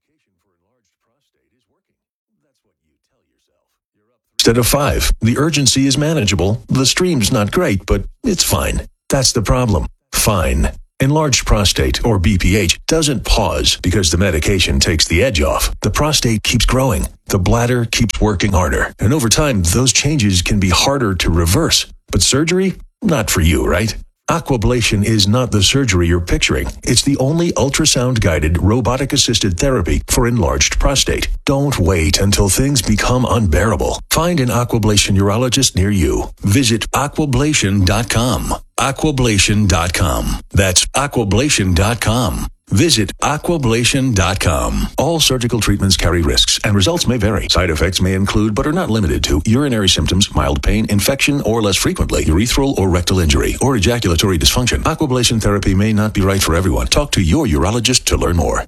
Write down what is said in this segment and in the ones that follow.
Instead of 5, the urgency is manageable. The stream's not great, but it's fine. That's the problem. Fine. Enlarged prostate, or BPH, doesn't pause because the medication takes the edge off. The prostate keeps growing. The bladder keeps working harder. And over time, those changes can be harder to reverse. But surgery? Not for you, right? Aquablation is not the surgery you're picturing. It's the only ultrasound-guided, robotic-assisted therapy for enlarged prostate. Don't wait until things become unbearable. Find an Aquablation urologist near you. Visit aquablation.com. Aquablation.com. That's aquablation.com. Visit aquablation.com. All surgical treatments carry risks, and results may vary. Side effects may include, but are not limited to, urinary symptoms, mild pain, infection, or less frequently, urethral or rectal injury, or ejaculatory dysfunction. Aquablation therapy may not be right for everyone. Talk to your urologist to learn more.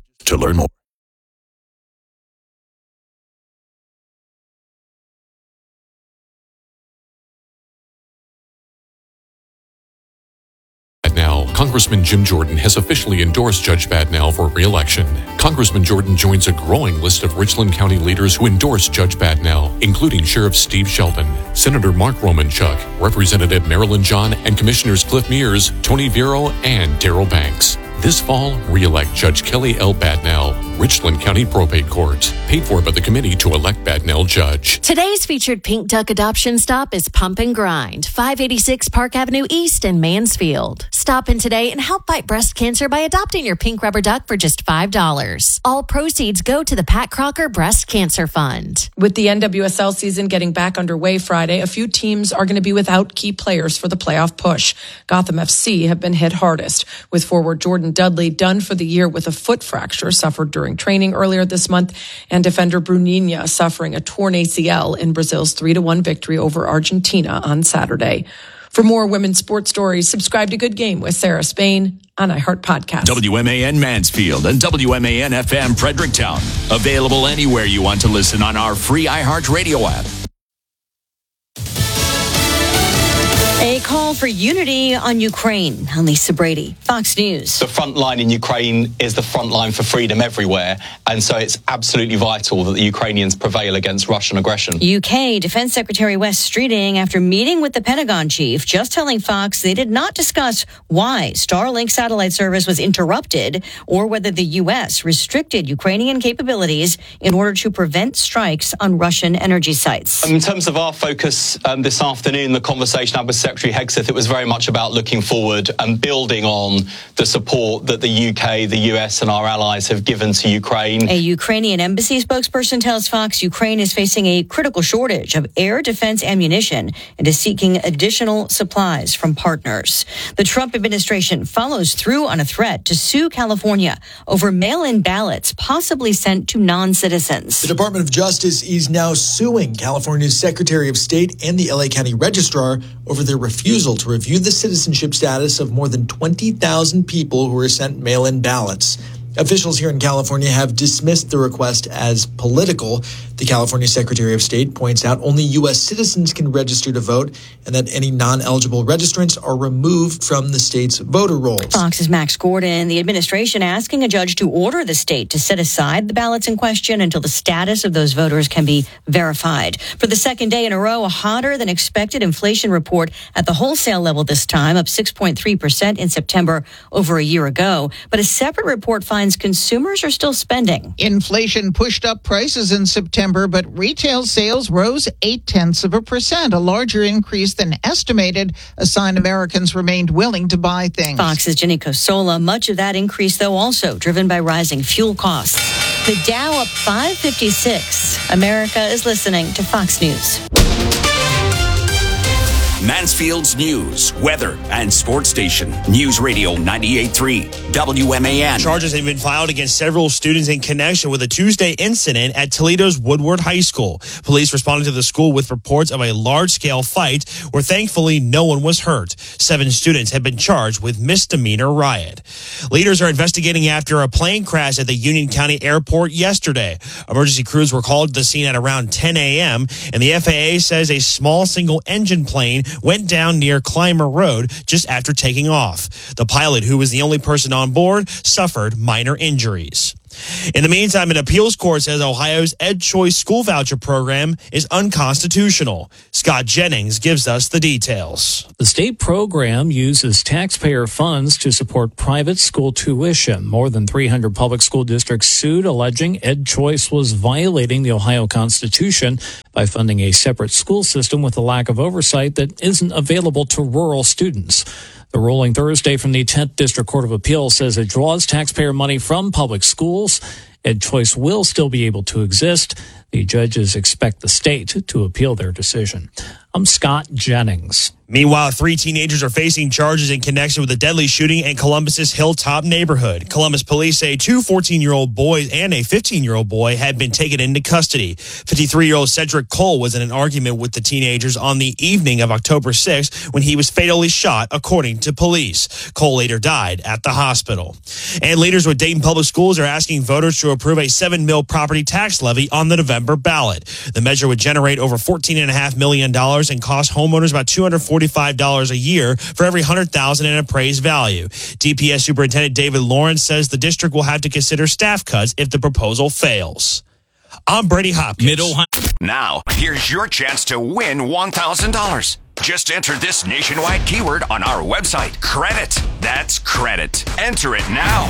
Now, Congressman Jim Jordan has officially endorsed Judge Badnell for re-election. Congressman Jordan joins a growing list of Richland County leaders who endorsed Judge Badnell, including Sheriff Steve Sheldon, Senator Mark Romanchuk, Representative Marilyn John, and Commissioners Cliff Mears, Tony Vero, and Darrell Banks. This fall, re-elect Judge Kelly L. Badnell, Richland County Probate Court. Paid for by the committee to elect Badnell Judge. Today's featured Pink Duck adoption stop is Pump and Grind, 586 Park Avenue East in Mansfield. Stop in today and help fight breast cancer by adopting your pink rubber duck for just $5. All proceeds go to the Pat Crocker Breast Cancer Fund. With the NWSL season getting back underway Friday, a few teams are going to be without key players for the playoff push. Gotham FC have been hit hardest, with forward Jordan Dudley done for the year with a foot fracture suffered during training earlier this month, and defender Bruninha suffering a torn ACL in Brazil's 3-1 victory over Argentina on Saturday. For more women's sports stories, subscribe to Good Game with Sarah Spain on iHeart Podcast. WMAN Mansfield and WMAN FM Fredericktown. Available anywhere you want to listen on our free iHeart Radio app. A call for unity on Ukraine. I'm Lisa Brady, Fox News. The front line in Ukraine is the front line for freedom everywhere, and so it's absolutely vital that the Ukrainians prevail against Russian aggression. UK Defense Secretary Wes Streeting, after meeting with the Pentagon chief, just telling Fox they did not discuss why Starlink satellite service was interrupted or whether the U.S. restricted Ukrainian capabilities in order to prevent strikes on Russian energy sites. In terms of our focus this afternoon, the conversation I had with Secretary Hegseth, it was very much about looking forward and building on the support that the UK, the US and our allies have given to Ukraine. A Ukrainian embassy spokesperson tells Fox Ukraine is facing a critical shortage of air defense ammunition and is seeking additional supplies from partners. The Trump administration follows through on a threat to sue California over mail-in ballots possibly sent to non-citizens. The Department of Justice is now suing California's Secretary of State and the LA County Registrar over their refusal to review the citizenship status of more than 20,000 people who were sent mail-in ballots. Officials here in California have dismissed the request as political. The California Secretary of State points out only U.S. citizens can register to vote and that any non-eligible registrants are removed from the state's voter rolls. Fox's Max Gordon, the administration asking a judge to order the state to set aside the ballots in question until the status of those voters can be verified. For the second day in a row, a hotter than expected inflation report at the wholesale level this time, up 6.3% in September over a year ago. But a separate report finds consumers are still spending. Inflation pushed up prices in September, but retail sales rose 0.8%, a larger increase than estimated, a sign Americans remained willing to buy things. Fox's Jenny Cosola. Much of that increase, though, also driven by rising fuel costs. The Dow up 556. America is listening to Fox News. Mansfield's news, weather, and sports station. News Radio 98.3 WMAN. Charges have been filed against several students in connection with a Tuesday incident at Toledo's Woodward High School. Police responded to the school with reports of a large-scale fight where thankfully no one was hurt. 7 students have been charged with misdemeanor riot. Leaders are investigating after a plane crash at the Union County Airport yesterday. Emergency crews were called to the scene at around 10 a.m., and the FAA says a small single-engine plane went down near Clymer Road just after taking off. The pilot, who was the only person on board, suffered minor injuries. In the meantime, an appeals court says Ohio's EdChoice school voucher program is unconstitutional. Scott Jennings gives us the details. The state program uses taxpayer funds to support private school tuition. More than 300 public school districts sued, alleging EdChoice was violating the Ohio Constitution by funding a separate school system with a lack of oversight that isn't available to rural students. The ruling Thursday from the 10th District Court of Appeals says it draws taxpayer money from public schools. EdChoice will still be able to exist. The judges expect the state to appeal their decision. I'm Scott Jennings. Meanwhile, 3 teenagers are facing charges in connection with a deadly shooting in Columbus's Hilltop neighborhood. Columbus police say 2 14-year-old boys and a 15-year-old boy had been taken into custody. 53-year-old Cedric Cole was in an argument with the teenagers on the evening of October 6th when he was fatally shot, according to police. Cole later died at the hospital. And leaders with Dayton Public Schools are asking voters to approve a $7 million property tax levy on the November ballot. The measure would generate over $14.5 million and cost homeowners about $245 a year for every $100,000 in appraised value. DPS Superintendent David Lawrence says the district will have to consider staff cuts if the proposal fails. I'm Brady Hopkins. Now, here's your chance to win $1,000. Just enter this nationwide keyword on our website. Credit. That's credit. Enter it now.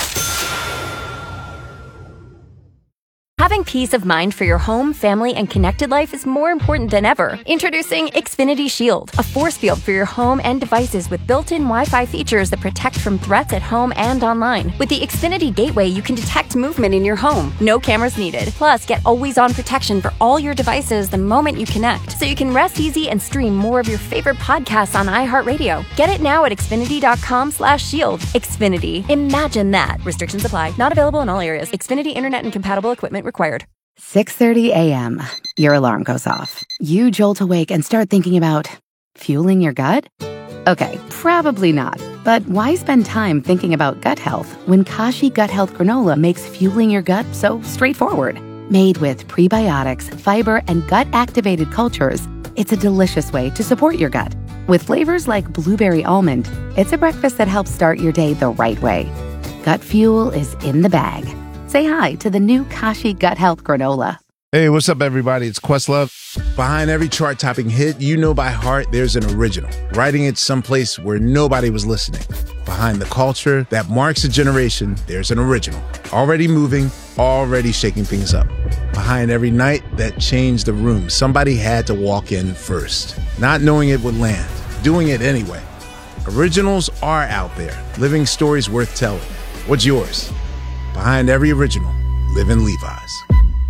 Having peace of mind for your home, family, and connected life is more important than ever. Introducing Xfinity Shield, a force field for your home and devices with built-in Wi-Fi features that protect from threats at home and online. With the Xfinity Gateway, you can detect movement in your home. No cameras needed. Plus, get always-on protection for all your devices the moment you connect, so you can rest easy and stream more of your favorite podcasts on iHeartRadio. Get it now at Xfinity.com/shield. Xfinity. Imagine that. Restrictions apply. Not available in all areas. Xfinity Internet and compatible equipment required. 6:30 a.m. Your alarm goes off. You jolt awake and start thinking about fueling your gut? Okay, probably not. But why spend time thinking about gut health when Kashi Gut Health Granola makes fueling your gut so straightforward? Made with prebiotics, fiber, and gut-activated cultures, it's a delicious way to support your gut. With flavors like blueberry almond, it's a breakfast that helps start your day the right way. Gut fuel is in the bag. Say hi to the new Kashi Gut Health Granola. Hey, what's up, everybody? It's Questlove. Behind every chart-topping hit you know by heart, there's an original. Writing it someplace where nobody was listening. Behind the culture that marks a generation, there's an original. Already moving, already shaking things up. Behind every night that changed the room, somebody had to walk in first. Not knowing it would land, doing it anyway. Originals are out there, living stories worth telling. What's yours? Behind every original, live in Levi's.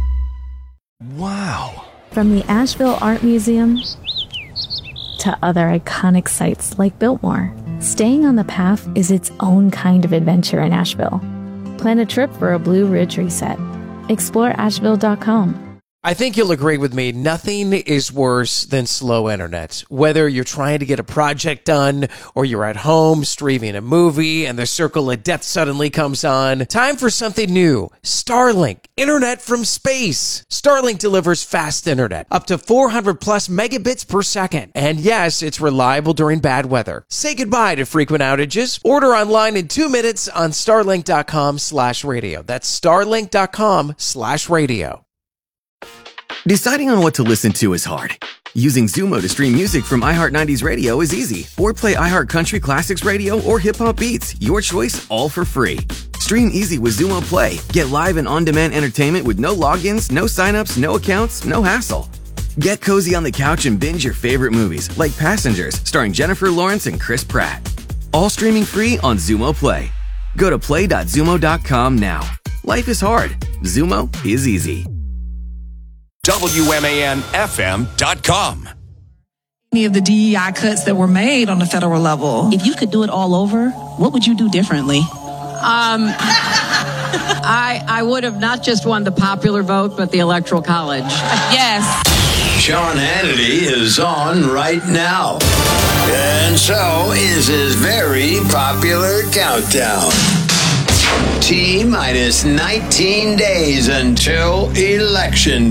Wow. From the Asheville Art Museum to other iconic sites like Biltmore, staying on the path is its own kind of adventure in Asheville. Plan a trip for a Blue Ridge reset. Explore Asheville.com. I think you'll agree with me, nothing is worse than slow internet. Whether you're trying to get a project done or you're at home streaming a movie and the circle of death suddenly comes on, time for something new. Starlink, internet from space. Starlink delivers fast internet, up to 400 plus megabits per second. And yes, it's reliable during bad weather. Say goodbye to frequent outages. Order online in 2 minutes on starlink.com/radio. That's starlink.com/radio. Deciding on what to listen to is hard. Using Zumo to stream music from iHeart 90s Radio is easy. Or play iHeart Country Classics Radio or Hip Hop Beats. Your choice, all for free. Stream easy with Zumo Play. Get live and on-demand entertainment with no logins, no signups, no accounts, no hassle. Get cozy on the couch and binge your favorite movies, like Passengers, starring Jennifer Lawrence and Chris Pratt. All streaming free on Zumo Play. Go to play.zumo.com now. Life is hard. Zumo is easy. WMANFM.com. Any of the DEI cuts that were made on the federal level. If you could do it all over, what would you do differently? I would have not just won the popular vote, but the Electoral College. Yes. Sean Hannity is on right now. And so is his very popular countdown. T-minus 19 days until Election